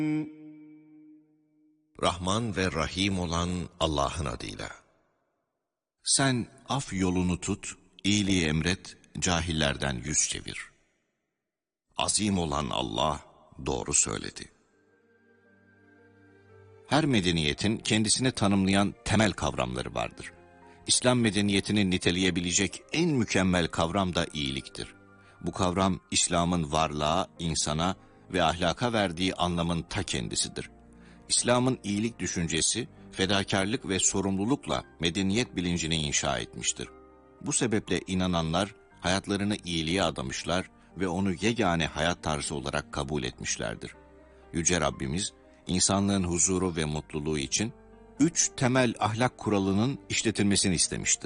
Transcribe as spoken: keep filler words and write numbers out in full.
Rahman ve Rahim olan Allah'ın adıyla. Sen af yolunu tut, iyiliği emret, cahillerden yüz çevir. Azim olan Allah doğru söyledi. Her medeniyetin kendisini tanımlayan temel kavramları vardır. İslam medeniyetini niteleyebilecek en mükemmel kavram da iyiliktir. Bu kavram, İslam'ın varlığa, insana ve ahlaka verdiği anlamın ta kendisidir. İslam'ın iyilik düşüncesi, fedakarlık ve sorumlulukla medeniyet bilincini inşa etmiştir. Bu sebeple inananlar hayatlarını iyiliğe adamışlar ve onu yegane hayat tarzı olarak kabul etmişlerdir. Yüce Rabbimiz, insanlığın huzuru ve mutluluğu için üç temel ahlak kuralının işletilmesini istemiştir.